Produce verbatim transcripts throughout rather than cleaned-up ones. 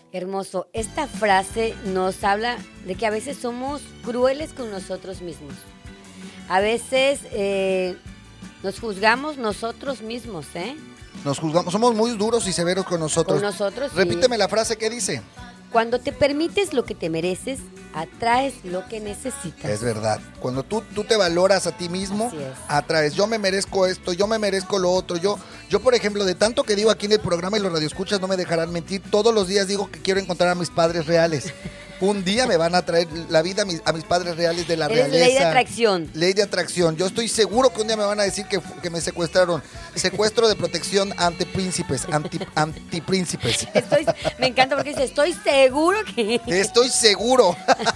Hermoso. Esta frase nos habla de que a veces somos crueles con nosotros mismos. A veces eh, nos juzgamos nosotros mismos, ¿eh? Nos juzgamos, somos muy duros y severos con nosotros. Con nosotros, Repíteme sí. la frase que dice. Cuando te permites lo que te mereces, atraes lo que necesitas. Es verdad. Cuando tú, tú te valoras a ti mismo, Así es. atraes. Yo me merezco esto, yo me merezco lo otro. Yo, yo, por ejemplo, de tanto que digo aquí en el programa y los radioescuchas no me dejarán mentir, todos los días digo que quiero encontrar a mis padres reales. Un día me van a traer la vida a mis, a mis padres reales de la Eres realeza. ley de atracción. Ley de atracción. Yo estoy seguro que un día me van a decir que, que me secuestraron. Secuestro de protección ante príncipes, anti, antipríncipes. Estoy, me encanta porque dice, estoy seguro que... Estoy seguro.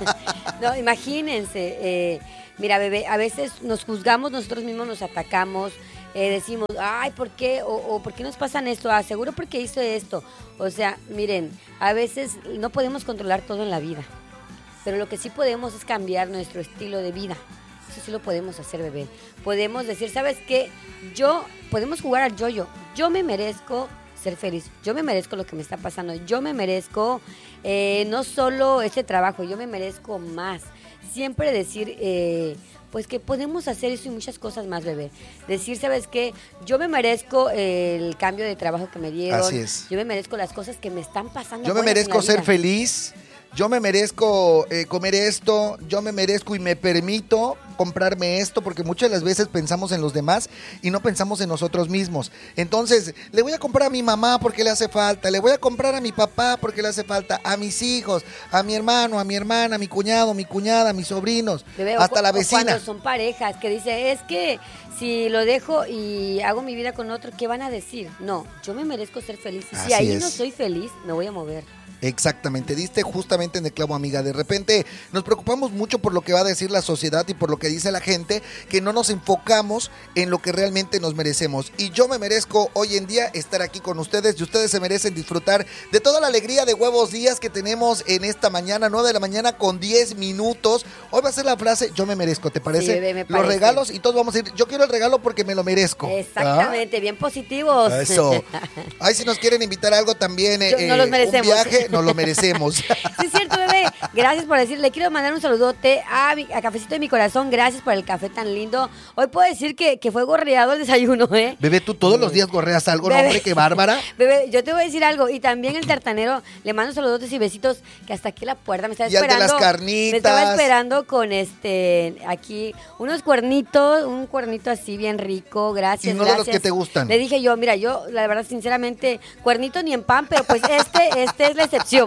No, imagínense, eh, mira, bebé, a veces nos juzgamos, nosotros mismos nos atacamos, eh, decimos, ay, ¿por qué? O, o ¿por qué nos pasan esto? Ah, seguro porque hizo esto. O sea, miren, a veces no podemos controlar todo en la vida, pero lo que sí podemos es cambiar nuestro estilo de vida. Eso sí lo podemos hacer, bebé. Podemos decir, ¿sabes qué? Yo, podemos jugar al yo-yo. Yo me merezco ser feliz. Yo me merezco lo que me está pasando. Yo me merezco eh, no solo este trabajo, yo me merezco más. Siempre decir, eh, pues que podemos hacer eso y muchas cosas más, bebé. Decir, ¿sabes qué? Yo me merezco eh, el cambio de trabajo que me dieron. Así es. Yo me merezco las cosas que me están pasando. Yo me buenas en merezco la ser vida. feliz. Yo me merezco eh, comer esto, yo me merezco y me permito comprarme esto, porque muchas de las veces pensamos en los demás y no pensamos en nosotros mismos. Entonces, le voy a comprar a mi mamá porque le hace falta, le voy a comprar a mi papá porque le hace falta, a mis hijos, a mi hermano, a mi hermana, a mi cuñado, mi cuñada, a mis sobrinos, Bebé, hasta o, la o vecina. Cuando son parejas, que dice, es que si lo dejo y hago mi vida con otro, ¿qué van a decir? No, yo me merezco ser feliz. Y si Así ahí es. no soy feliz, me voy a mover. Exactamente, diste justamente en el clavo, amiga. De repente nos preocupamos mucho por lo que va a decir la sociedad y por lo que dice la gente, que no nos enfocamos en lo que realmente nos merecemos. Y yo me merezco hoy en día estar aquí con ustedes y ustedes se merecen disfrutar de toda la alegría de Huevos Días que tenemos en esta mañana, nueve de la mañana con diez minutos. Hoy va a ser la frase, yo me merezco, ¿te parece? Sí, bebé, me Los parece. regalos y todos vamos a ir, yo quiero el regalo porque me lo merezco. Exactamente, bien positivos. ¿Ah? Eso. Ahí si nos quieren invitar a algo también, Yo- eh, no los un merecemos. viaje, nos lo merecemos. Sí, es cierto, bebé. Gracias por decir. Le quiero mandar un saludote a, mi- a Cafecito de mi Corazón. Gracias por el café tan lindo. Hoy puedo decir que, que fue gorreado el desayuno, ¿eh? Bebé, tú todos los días gorreas algo, ¿no, Bebé. hombre? Qué bárbara. Bebé, yo te voy a decir algo. Y también el tartanero, le mando saludotes y besitos, que hasta aquí la puerta me estaba Y al de esperando. las carnitas. Me estaba esperando con este, aquí, unos cuernitos, un cuernito así bien rico. Gracias, Y no de los gracias. que te gustan. Le dije yo, mira, yo, la verdad, sinceramente, cuernito ni en pan, pero pues este, este es la excepción.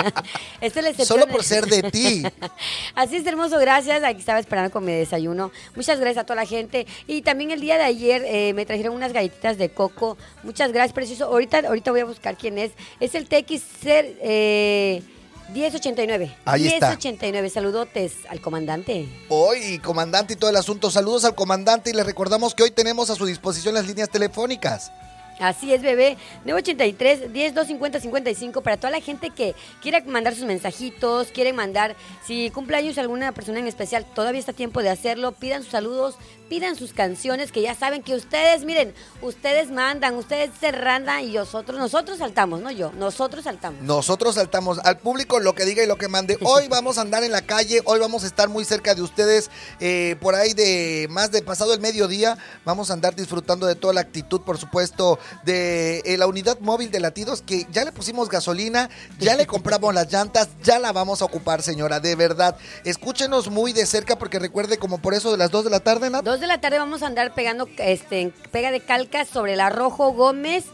Esta es la excepción. Solo por ser de ti. Así es, hermoso, gracias. Aquí estaba esperando con mi desayuno. Muchas gracias a toda la gente. Y también el día de ayer eh, me trajeron unas galletitas de coco. Muchas gracias, precioso. Ahorita, ahorita voy a buscar quién es. Es el T X Ser eh, diez ochenta y nueve. Ahí está. diez ochenta y nueve. Saludotes al comandante. Hoy, comandante y todo el asunto. Saludos al comandante y les recordamos que hoy tenemos a su disposición las líneas telefónicas. Así es, bebé. nueve ochenta y tres, diez, doscientos cincuenta, cincuenta y cinco. Para toda la gente que quiera mandar sus mensajitos, quiere mandar, si cumpleaños alguna persona en especial, todavía está tiempo de hacerlo. Pidan sus saludos, pidan sus canciones, que ya saben que ustedes, miren, ustedes mandan, ustedes se randan y nosotros, nosotros saltamos, no yo, nosotros saltamos. Nosotros saltamos al público lo que diga y lo que mande. Hoy vamos a andar en la calle, hoy vamos a estar muy cerca de ustedes, eh, por ahí de más de pasado el mediodía. Vamos a andar disfrutando de toda la actitud, por supuesto, de eh, la unidad móvil de latidos, que ya le pusimos gasolina, ya le compramos las llantas, ya la vamos a ocupar, señora, de verdad. Escúchenos muy de cerca porque recuerde, como por eso de las dos de la tarde, Nat. Dos de la tarde vamos a andar pegando este, pega de calcas sobre la Rojo Gómez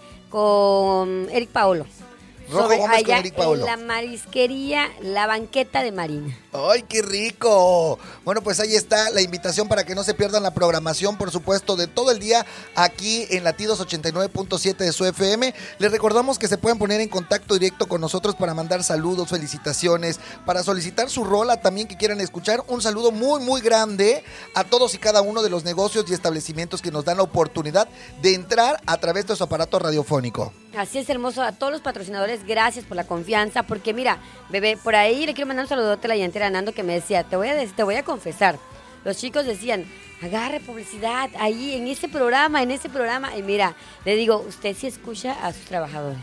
con Eric Paolo. Rojo Sobre Gómez con allá Eric Paolo. en la marisquería La Banqueta de Marina. ¡Ay, qué rico! Bueno, pues ahí está la invitación para que no se pierdan la programación, por supuesto, de todo el día aquí en Latidos ochenta y nueve punto siete de su F M. Les recordamos que se pueden poner en contacto directo con nosotros para mandar saludos, felicitaciones, para solicitar su rola también que quieran escuchar. Un saludo muy, muy grande a todos y cada uno de los negocios y establecimientos que nos dan la oportunidad de entrar a través de su aparato radiofónico. Así es, hermoso. A todos los patrocinadores, gracias por la confianza. Porque mira, bebé, por ahí le quiero mandar un saludote a la llantera Nando, que me decía, te voy a, te voy a confesar. Los chicos decían, agarre publicidad ahí en ese programa, en ese programa. Y mira, le digo, usted sí escucha a sus trabajadores.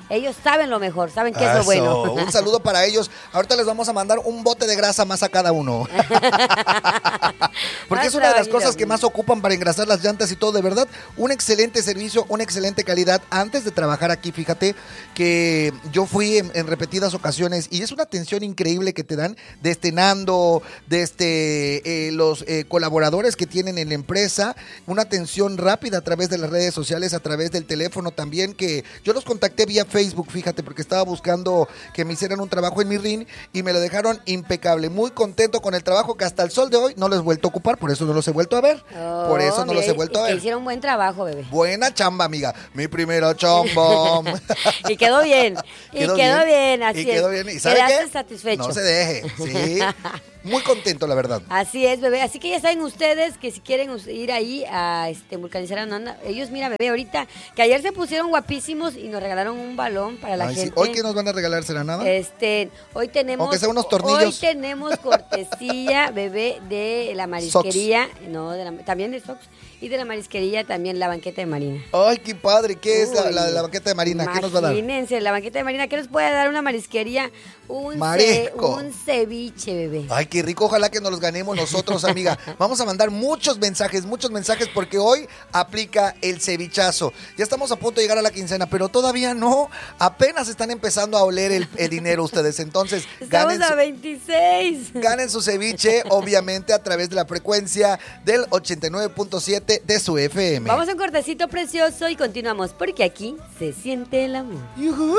Ellos saben lo mejor, saben qué es Eso, lo bueno. Un saludo para ellos. Ahorita les vamos a mandar un bote de grasa más a cada uno. Porque es una de las cosas que más ocupan para engrasar las llantas y todo. De verdad, un excelente servicio, una excelente calidad. Antes de trabajar aquí, fíjate que yo fui en, en repetidas ocasiones y es una atención increíble que te dan desde Nando, desde eh, los eh, colaboradores que tienen en la empresa. Una atención rápida a través de las redes sociales, a través del teléfono también, que yo los contacté vía Facebook, fíjate, porque estaba buscando que me hicieran un trabajo en mi R I N y me lo dejaron impecable. Muy contento con el trabajo que hasta el sol de hoy no les he vuelto a ocupar, por eso no los he vuelto a ver. Oh, por eso no mira, los he vuelto a ver. Hicieron buen trabajo, bebé. Buena chamba, amiga. Mi primera chamba. Y quedó bien. Y quedó, quedó bien? bien, así y quedó es. bien. ¿Y sabe Quedaste qué? satisfecho. No se deje, sí. Muy contento, la verdad. Así es, bebé. Así que ya saben ustedes que si quieren ir ahí a este, vulcanizar a Nanda, ellos, mira, bebé, ahorita, que ayer se pusieron guapísimos y nos regalaron un balón para la Ay, gente. Sí. ¿Hoy qué nos van a regalar? ¿Será nada? Este, hoy tenemos... Aunque sea unos tornillos. Hoy tenemos cortesía, bebé, de la marisquería. Sox. No, de la, también de Sox. Y de la marisquería también la banqueta de Marina. Ay, qué padre. ¿Qué Uy, es la, la, la banqueta de Marina? ¿Qué nos va a dar? Imagínense, la banqueta de Marina. ¿Qué nos puede dar una marisquería? Un, ce, un ceviche, bebé. Ay, qué rico. Ojalá que nos los ganemos nosotros, amiga. Vamos a mandar muchos mensajes, muchos mensajes, porque hoy aplica el cevichazo. Ya estamos a punto de llegar a la quincena, pero todavía no. Apenas están empezando a oler el, el dinero ustedes. Entonces, estamos ganen a su, veintiséis. Ganen su ceviche, obviamente, a través de la frecuencia del ochenta y nueve punto siete de su F M. Vamos a un cortecito precioso y continuamos, porque aquí se siente el amor. ¡Yujuy!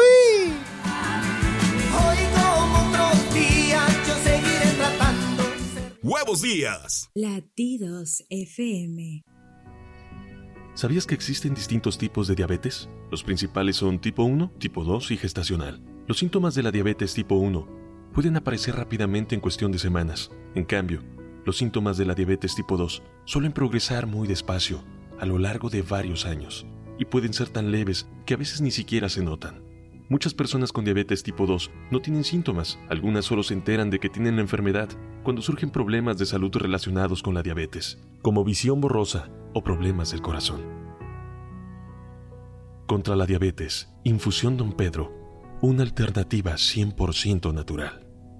Hoy como otros días yo seguiré tratando. Huevos Días. Latidos F M. ¿Sabías que existen distintos tipos de diabetes? Los principales son tipo uno, tipo dos y gestacional. Los síntomas de la diabetes tipo uno pueden aparecer rápidamente en cuestión de semanas. En cambio, los síntomas de la diabetes tipo dos suelen progresar muy despacio, a lo largo de varios años, y pueden ser tan leves que a veces ni siquiera se notan. Muchas personas con diabetes tipo dos no tienen síntomas, algunas solo se enteran de que tienen la enfermedad cuando surgen problemas de salud relacionados con la diabetes, como visión borrosa o problemas del corazón. Contra la diabetes, Infusión Don Pedro, una alternativa cien por ciento natural.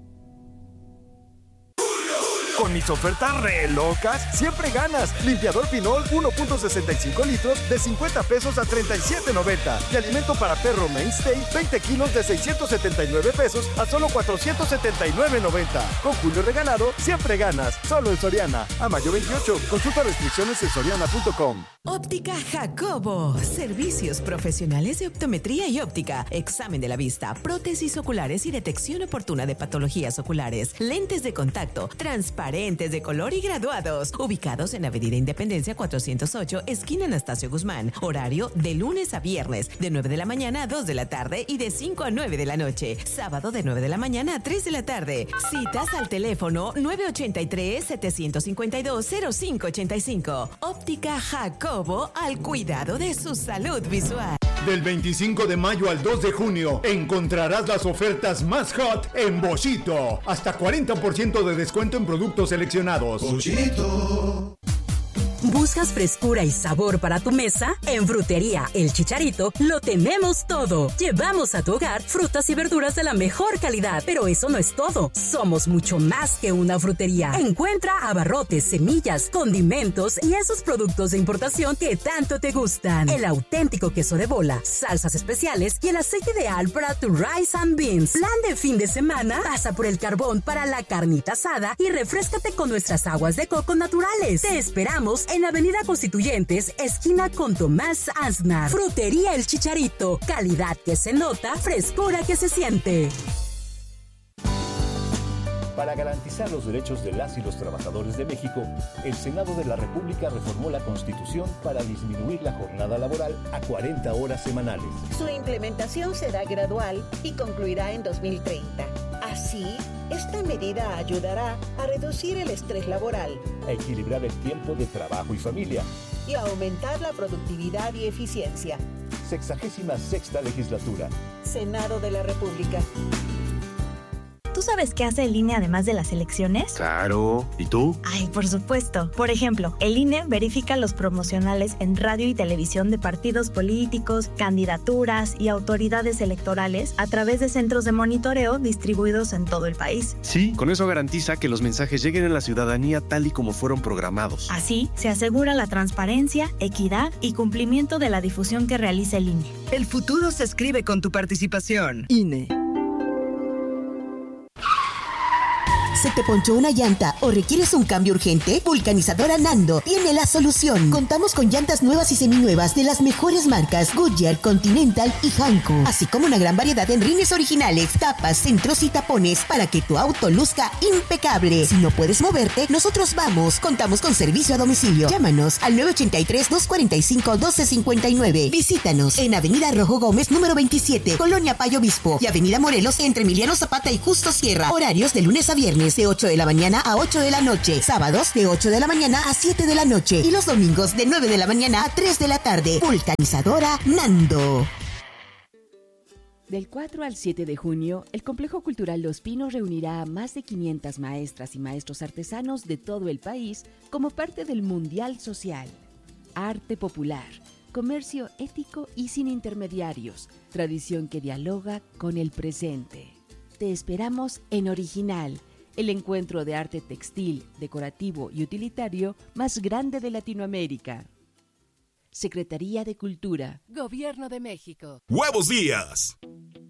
Con mis ofertas re locas, siempre ganas. Limpiador Pinol uno punto sesenta y cinco litros de cincuenta pesos a treinta y siete noventa. Y alimento para perro Mainstay veinte kilos de seiscientos setenta y nueve pesos a solo cuatrocientos setenta y nueve noventa. Con Julio regalado, siempre ganas. Solo en Soriana. A mayo veintiocho. Consulta restricciones en soriana punto com. Óptica Jacobo. Servicios profesionales de optometría y óptica. Examen de la vista, prótesis oculares y detección oportuna de patologías oculares. Lentes de contacto, transparentes de color y graduados. Ubicados en Avenida Independencia cuatrocientos ocho, esquina Anastasio Guzmán. Horario de lunes a viernes, de nueve de la mañana a dos de la tarde y de cinco a nueve de la noche. Sábado de nueve de la mañana a tres de la tarde. Citas al teléfono nueve ochenta y tres, setecientos cincuenta y dos, cero cinco ochenta y cinco. Óptica Jacobo, al cuidado de su salud visual. Del veinticinco de mayo al dos de junio encontrarás las ofertas más hot en Boschito. Hasta cuarenta por ciento de descuento en productos seleccionados. Boschito. ¿Buscas frescura y sabor para tu mesa? En Frutería El Chicharito lo tenemos todo. Llevamos a tu hogar frutas y verduras de la mejor calidad. Pero eso no es todo. Somos mucho más que una frutería. Encuentra abarrotes, semillas, condimentos y esos productos de importación que tanto te gustan. El auténtico queso de bola, salsas especiales y el aceite ideal para tu rice and beans. Plan de fin de semana, pasa por el carbón para la carnita asada y refréscate con nuestras aguas de coco naturales. Te esperamos en Avenida Constituyentes, esquina con Tomás Aznar. Frutería El Chicharito. Calidad que se nota, frescura que se siente. Para garantizar los derechos de las y los trabajadores de México, el Senado de la República reformó la Constitución para disminuir la jornada laboral a cuarenta horas semanales. Su implementación será gradual y concluirá en dos mil treinta. Así, esta medida ayudará a reducir el estrés laboral, a equilibrar el tiempo de trabajo y familia y a aumentar la productividad y eficiencia. Sexagésima sexta legislatura. Senado de la República. ¿tú sabes qué hace el I N E además de las elecciones? Claro. ¿Y tú? Ay, por supuesto. Por ejemplo, el I N E verifica los promocionales en radio y televisión de partidos políticos, candidaturas y autoridades electorales a través de centros de monitoreo distribuidos en todo el país. Sí, con eso garantiza que los mensajes lleguen a la ciudadanía tal y como fueron programados. Así, se asegura la transparencia, equidad y cumplimiento de la difusión que realiza el I N E. El futuro se escribe con tu participación. I N E. ¿Se te ponchó una llanta o requieres un cambio urgente? Vulcanizadora Nando tiene la solución. Contamos con llantas nuevas y seminuevas de las mejores marcas Goodyear, Continental y Hanko, así como una gran variedad de rines originales, tapas, centros y tapones para que tu auto luzca impecable. Si no puedes moverte, nosotros vamos. Contamos con servicio a domicilio. Llámanos al nueve ocho tres, dos cuatro cinco, uno dos cinco nueve. Visítanos en Avenida Rojo Gómez número veintisiete, Colonia Payo Obispo, y Avenida Morelos entre Emiliano Zapata y Justo Sierra. Horarios de lunes a viernes de ocho de la mañana a ocho de la noche, sábados de ocho de la mañana a siete de la noche y los domingos de nueve de la mañana a tres de la tarde. Vulcanizadora Nando. Del cuatro al siete de junio, el Complejo Cultural Los Pinos reunirá a más de quinientas maestras y maestros artesanos de todo el país como parte del Mundial Social. Arte popular, comercio ético y sin intermediarios, tradición que dialoga con el presente. Te esperamos en Original, el encuentro de arte textil, decorativo y utilitario más grande de Latinoamérica. Secretaría de Cultura. Gobierno de México. ¡Huevos Días!